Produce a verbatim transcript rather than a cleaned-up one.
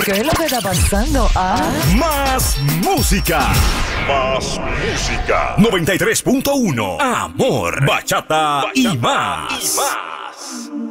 ¿Qué es lo que está pasando? Ah. Más música. Más música. noventa y tres punto uno. Amor, bachata, bachata y más. Y más.